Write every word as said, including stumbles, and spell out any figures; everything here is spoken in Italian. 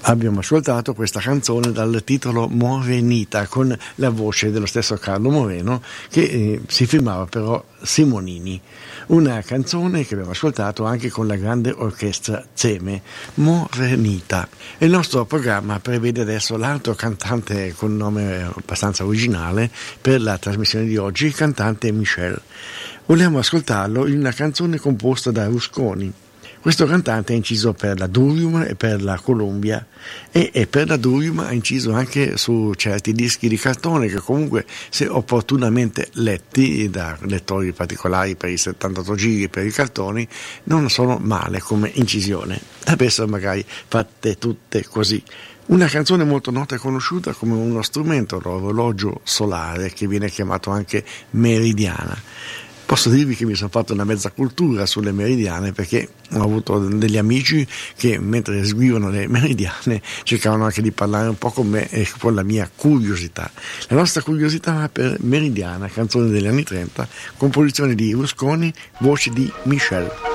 Abbiamo ascoltato questa canzone dal titolo Morenita con la voce dello stesso Carlo Moreno che eh, si firmava però Simonini, una canzone che abbiamo ascoltato anche con la grande orchestra Zeme, Morenita. Il nostro programma prevede adesso l'altro cantante con nome abbastanza originale per la trasmissione di oggi, il cantante Michel. Vogliamo ascoltarlo in una canzone composta da Rusconi. Questo cantante ha inciso per la Durium e per la Columbia e, e per la Durium ha inciso anche su certi dischi di cartone che comunque, se opportunamente letti da lettori particolari per i settantotto giri per i cartoni, non sono male come incisione, avessero magari fatte tutte così. Una canzone molto nota e conosciuta come uno strumento, l'orologio solare, che viene chiamato anche meridiana. Posso dirvi che mi sono fatto una mezza cultura sulle meridiane perché ho avuto degli amici che mentre eseguivano le meridiane cercavano anche di parlare un po' con me e con la mia curiosità. La nostra curiosità per Meridiana, canzone degli anni trenta, composizione di Rusconi, voci di Michel.